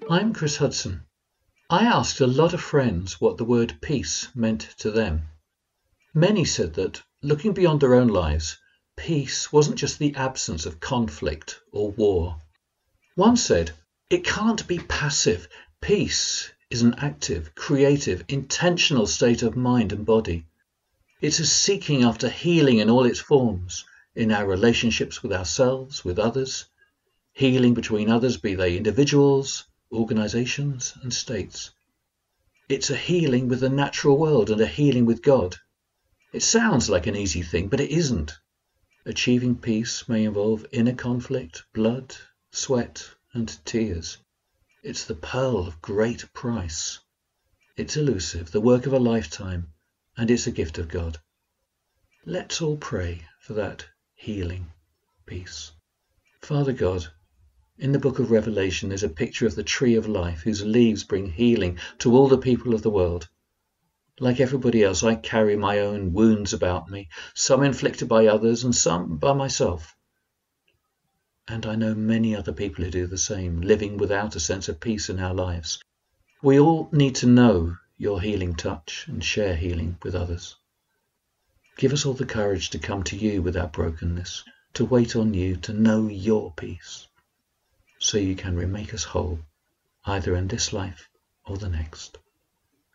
I'm Chris Hudson. I asked a lot of friends what the word peace meant to them. Many said that, looking beyond their own lives, peace wasn't just the absence of conflict or war. One said, "It can't be passive. Peace is an active, creative, intentional state of mind and body. It's a seeking after healing in all its forms, in our relationships with ourselves, with others, healing between others, be they individuals, organizations, and states. It's a healing with the natural world and a healing with God." It sounds like an easy thing, but it isn't. Achieving peace may involve inner conflict, blood, sweat, and tears. It's the pearl of great price. It's elusive, the work of a lifetime, and it's a gift of God. Let's all pray for that healing peace. Father God, in the book of Revelation there's a picture of the tree of life whose leaves bring healing to all the people of the world. Like everybody else, I carry my own wounds about me, some inflicted by others and some by myself. And I know many other people who do the same, living without a sense of peace in our lives. We all need to know your healing touch and share healing with others. Give us all the courage to come to you with our brokenness, to wait on you, to know your peace, so you can remake us whole, either in this life or the next.